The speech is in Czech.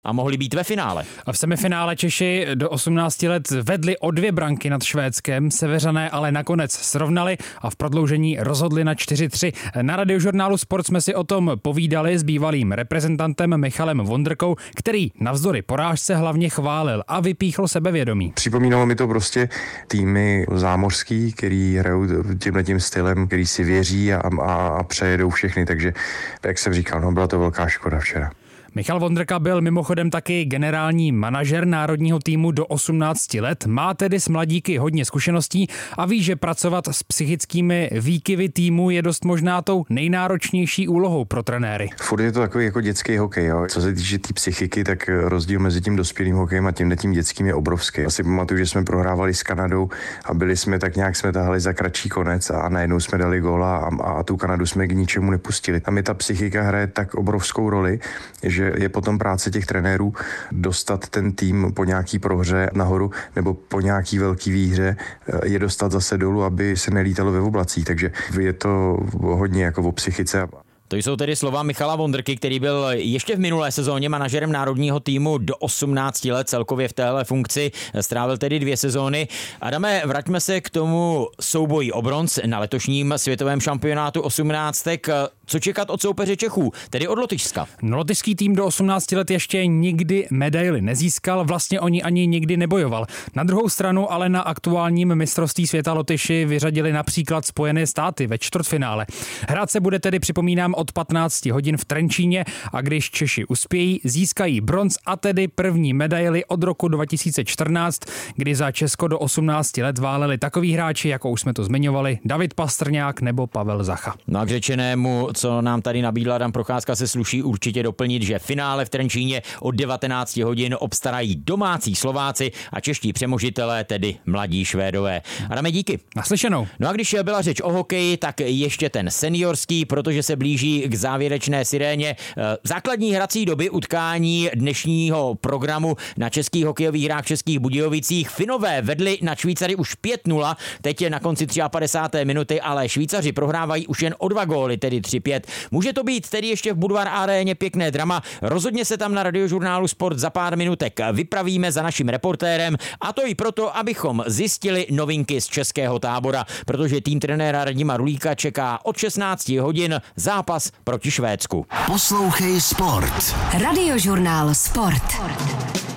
a mohli být ve finále. A v semifinále Češi do 18 let vedli o 2 branky nad Švédskem, Seveřané ale nakonec srovnali a v prodloužení rozhodli na 4-3. Na Radiožurnálu Sport jsme si o tom povídali s bývalým reprezentantem Michalem Vondrkou, který navzdory porážce hlavně chválil a vypíchl sebevědomí. Připomínalo mi to prostě týmy zámořský, který hrajou tímhletím stylem, který si věří a přejedou všechny, takže jak jsem říkal, byla to velká škoda včera. Michal Vondrka byl mimochodem taky generální manažer národního týmu do 18 let, má tedy s mladíky hodně zkušeností a ví, že pracovat s psychickými výkyvy týmu je dost možná tou nejnáročnější úlohou pro trenéry. Furt je to takový jako dětský hokej, jo. Co se týče té psychiky, tak rozdíl mezi tím dospělým hokejem a tím dětským je obrovský. Asi pamatuju, že jsme prohrávali s Kanadou a byli jsme tak nějak jsme tahali za kratší konec a najednou jsme dali góla a tu Kanadu jsme k ničemu nepustili. Tam je ta psychika hraje tak obrovskou roli, že je potom práce těch trenérů dostat ten tým po nějaký prohře nahoru nebo po nějaký velký výhře je dostat zase dolů, aby se nelítalo ve oblacích. Takže je to hodně jako o psychice. To jsou tedy slova Michala Vondrky, který byl ještě v minulé sezóně manažerem národního týmu do 18 let, celkově v téhle funkci strávil tedy 2 sezóny. Adame, vraťme se k tomu souboji o bronz na letošním světovém šampionátu 18. Co čekat od soupeře Čechů, tedy od Lotyšska? No, lotyšský tým do 18 let ještě nikdy medaili nezískal, vlastně oni ani nikdy nebojoval. Na druhou stranu ale na aktuálním mistrovství světa Lotyši vyřadili například Spojené státy ve čtvrtfinále. Hrát se bude tedy, připomínám, od 15 hodin v Trenčíně a když Češi uspějí, získají bronz a tedy první medaili od roku 2014, kdy za Česko do 18 let váleli takoví hráči, jako už jsme to zmiňovali, David Pastrňák nebo Pavel Zacha. No a k řečenému, co nám tady nabídla Adam Procházka, se sluší určitě doplnit, že finále v Trenčíně od 19 hodin obstarají domácí Slováci a čeští přemožitelé, tedy mladí Švédové. Adame, díky. Naslyšenou. No a když byla řeč o hokeji, tak ještě ten seniorský, protože se blíží k závěrečné siréně. Základní hrací doby utkání dnešního programu na českých hokejových hrách v Českých Budějovicích. Finové vedli na Švýcary už 5-0, teď je na konci 53. minuty, ale Švýcaři prohrávají už jen o 2 góly, tedy 3-5. Může to být tedy ještě v Budvar Aréně pěkné drama. Rozhodně se tam na Radiožurnálu Sport za pár minutek vypravíme za naším reportérem, a to i proto, abychom zjistili novinky z českého tábora, protože tým trenéra Radima Rulíka čeká od 16 hodin zápas proti Švédsku. Poslouchej Sport. Radiožurnál Sport.